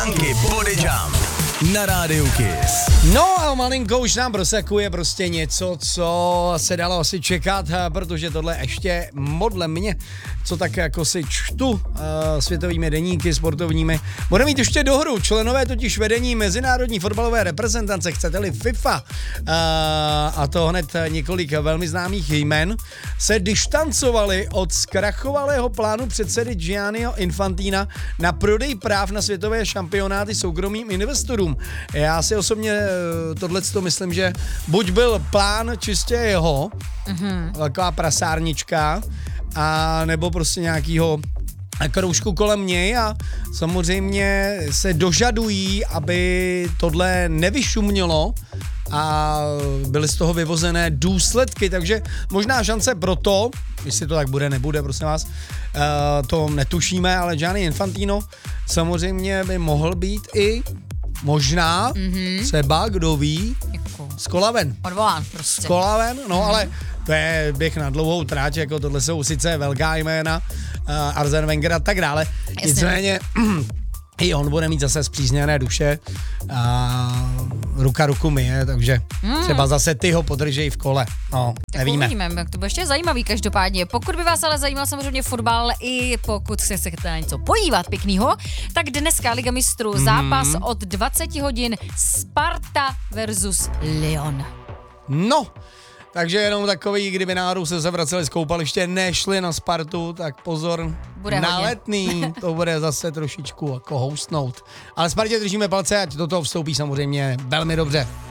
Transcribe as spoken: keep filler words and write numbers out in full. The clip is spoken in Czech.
Funky Body Jump na rádiu Kiss. No a malinko už nám prosakuje prostě něco, co se dalo asi čekat, protože tohle ještě modle mě, co tak jako si čtu uh, světovými deníky sportovními, bude mít ještě dohru. Členové totiž vedení mezinárodní fotbalové reprezentace, chcete-li FIFA, uh, a to hned několik velmi známých jmen, se dištancovali od zkrachovalého plánu předsedy Gianniho Infantina na prodej práv na světové šampionáty soukromým investorům. Já si osobně tohleto myslím, že buď byl plán čistě jeho, mm-hmm. taková prasárnička, a nebo prostě nějakýho kroužku kolem něj a samozřejmě se dožadují, aby tohle nevyšumělo a byly z toho vyvozené důsledky, takže možná šance pro to, jestli to tak bude, nebude, prosím vás, to netušíme, ale Gianni Infantino samozřejmě by mohl být i možná, mm-hmm. třeba, kdo ví, z kola ven. Odvolán prostě. Z kola ven, no mm-hmm. ale to je běh na dlouhou tráť, jako tohle jsou sice velká jména, uh, Arsene Wenger a tak dále. Nicméně i on bude mít zase zpřízněné duše a ruka ruku myje, takže mm. třeba zase ty ho podržej v kole. No, tak nevíme. Uvidíme, jak to bude ještě zajímavý každopádně. Pokud by vás ale zajímal samozřejmě fotbal i pokud se chcete na něco podívat pěknýho, tak dneska Liga mistrů mm. zápas od dvacet hodin Sparta versus Lyon. No, takže jenom takový, kdyby náhodou se zavraceli z koupaliště, nešli na Spartu, tak pozor, bude na hodně. Letný to bude zase trošičku jako houstnout. Ale Spartě držíme palce, ať do toho vstoupí samozřejmě velmi dobře.